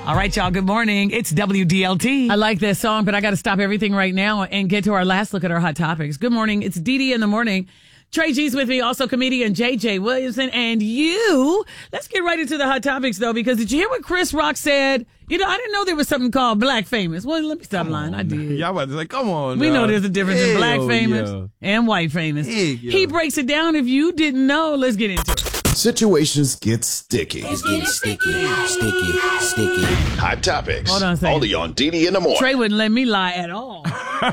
All right, y'all. Good morning. It's WDLT. I like this song, but I got to stop everything right now and get to our last look at our hot topics. Good morning. It's Dee Dee in the morning. Trey G's with me, also comedian JJ Williamson, and you. Let's get right into the hot topics, though, because did you hear what Chris Rock said? You know, I didn't know there was something called black famous. Well, let me stop lying. I did. Y'all about to say, come on. We know there's a difference in black famous and white famous. He breaks it down if you didn't know. Let's get into it. Situations get sticky. It's getting sticky. Hot topics. Hold on a second. Only on Dee in the morning. Trey wouldn't let me lie at all.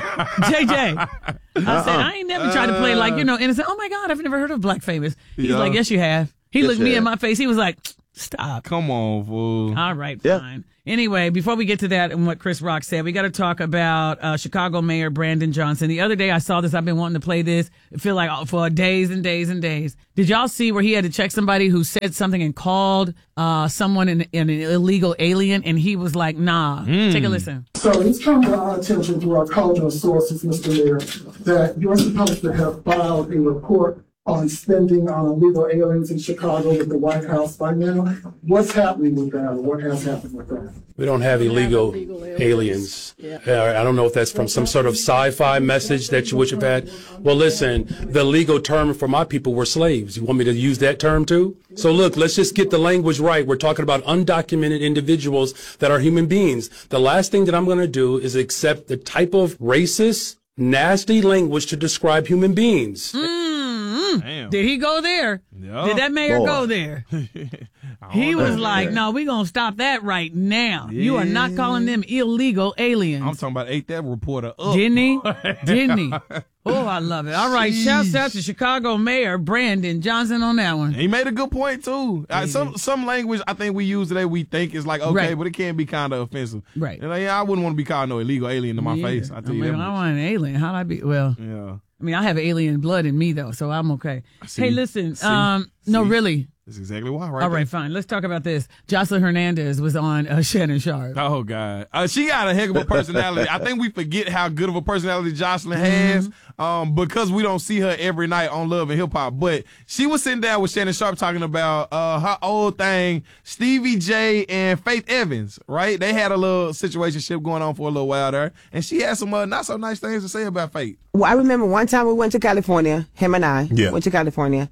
JJ. I said, I ain't never tried to play like, innocent. Oh my God, I've never heard of black famous. He's like, yes, you have. He looked me in my face. He was like, stop. Come on, fool. All right, fine. Anyway, before we get to that and what Chris Rock said, we got to talk about Chicago Mayor Brandon Johnson. The other day I saw this. I've been wanting to play this. I feel like for days and days and days. Did y'all see where he had to check somebody who said something and called someone an illegal alien? And he was like, nah. Take a listen. So it's come to our attention through our cultural sources, Mr. Mayor, that you're supposed to have filed a report on spending on illegal aliens in Chicago with the White House by now. What's happening with that, or what has happened with that? We don't have illegal aliens. I don't know if that's from some sort of sci-fi message that you wish have had. Well, listen, the legal term for my people were slaves. You want me to use that term too? So look, let's just get the language right. We're talking about undocumented individuals that are human beings. The last thing that I'm going to do is accept the type of racist, nasty language to describe human beings. Damn. Did he go there? Yep. Did that mayor go there? He was like, no, we're going to stop that right now. Yeah. You are not calling them illegal aliens. I'm talking about ate that reporter up. Didn't he? Didn't he? Oh, I love it. All right. Shouts out to Chicago Mayor Brandon Johnson on that one. He made a good point, too. Some language I think we use today we think is like, okay, but it can be kind of offensive. Right. And I wouldn't want to be called no illegal alien to my face. I tell you that. I want an alien. How'd I be? Well, yeah. I mean, I have alien blood in me, though, so I'm okay. Hey, listen. No, really. That's exactly why, All right, fine. Let's talk about this. Jocelyn Hernandez was on Shannon Sharp. Oh, God. She got a heck of a personality. I think we forget how good of a personality Jocelyn has because we don't see her every night on Love and Hip Hop. But she was sitting down with Shannon Sharp talking about her old thing, Stevie J and Faith Evans, right? They had a little situationship going on for a little while there. And she had some not so nice things to say about Faith. Well, I remember one time we went to California, him and I went to California,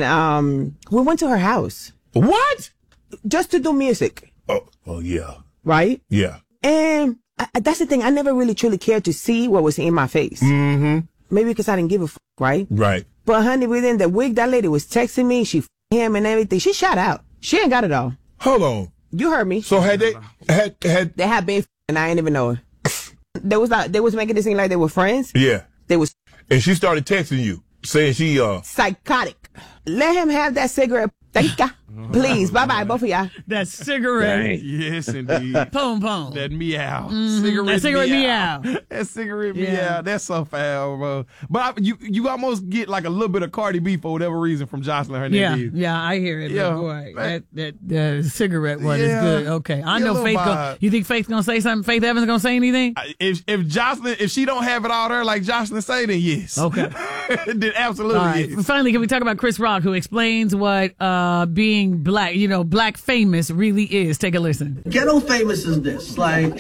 and we went to her house. What? Just to do music. Oh yeah. Right? Yeah. And that's the thing. I never really truly cared to see what was in my face. Mm-hmm. Maybe because I didn't give a f***, right? Right. But honey, within the week, that lady was texting me. She him and everything. She shot out. She ain't got it all. Hold on. You heard me. So had they had been and I ain't even know her. They was making it seem like they were friends. Yeah. They was. And she started texting you, saying she psychotic. Let him have that cigarette. Thank you. Please. Bye-bye, both of y'all. That cigarette. Dang. Yes, indeed. Pum. That meow. That cigarette meow. That cigarette meow. That's so foul, bro. But you almost get like a little bit of Cardi B for whatever reason from Jocelyn Hernandez. Yeah, I hear it. Yeah. Boy, that cigarette one is good. Okay. I know Faith. You think Faith's going to say something? Faith Evans going to say anything? If Jocelyn, if she don't have it all there like Jocelyn say, then yes. Okay. Then absolutely all right. yes. Finally, can we talk about Chris Rock, who explains what being black, black famous really is? Take a listen. Ghetto famous is this. Like,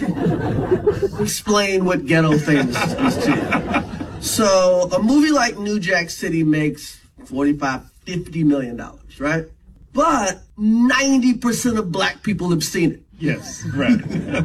explain what ghetto famous is to you. So, a movie like New Jack City makes $45-50 million, right? But 90% of black people have seen it. Yes, right.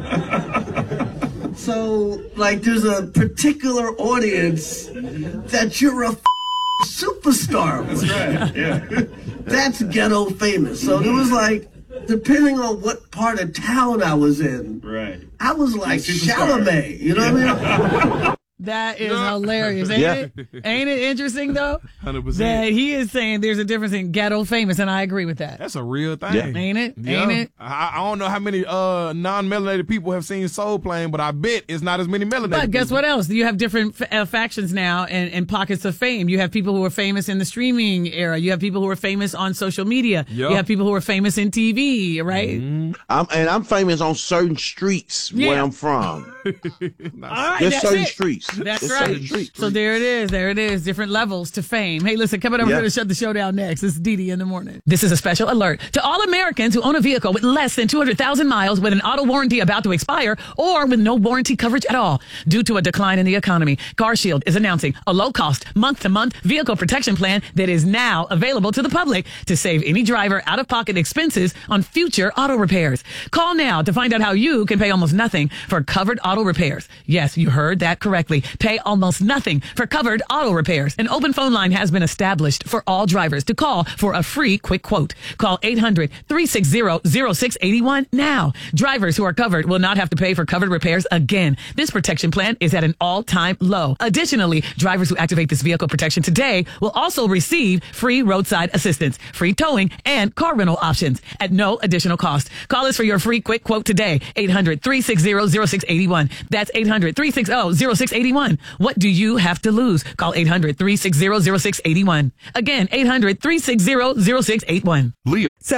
So, like, there's a particular audience that you're a superstar with. That's right, yeah. That's ghetto famous. So there was like, depending on what part of town I was in, right, I was like Chalamet, you know what I mean? That is hilarious, ain't it? Ain't it interesting, though? 100%. That he is saying there's a difference in ghetto famous, and I agree with that. That's a real thing. Yeah. Ain't it? Yeah. Ain't it? I don't know how many non-melanated people have seen Soul Plane, but I bet it's not as many melanated But guess people. what else? You have different factions now and pockets of fame. You have people who are famous in the streaming era. You have people who are famous on social media. Yep. You have people who are famous in TV, right? Mm-hmm. I'm famous on certain streets where I'm from. All right, There's that's certain it. streets. That's It's right. a treat. So there it is. There it is. Different levels to fame. Hey, listen, coming up, we're going to shut the show down next. This is Dee in the morning. This is a special alert to all Americans who own a vehicle with less than 200,000 miles with an auto warranty about to expire or with no warranty coverage at all. Due to a decline in the economy, CarShield is announcing a low-cost, month-to-month vehicle protection plan that is now available to the public to save any driver out-of-pocket expenses on future auto repairs. Call now to find out how you can pay almost nothing for covered auto repairs. Yes, you heard that correctly. Pay almost nothing for covered auto repairs. An open phone line has been established for all drivers to call for a free quick quote. Call 800-360-0681 now. Drivers who are covered will not have to pay for covered repairs again. This protection plan is at an all-time low. Additionally, drivers who activate this vehicle protection today will also receive free roadside assistance, free towing, and car rental options at no additional cost. Call us for your free quick quote today. 800-360-0681. That's 800-360-0681. What do you have to lose? Call 800-360-0681. Again, 800-360-0681.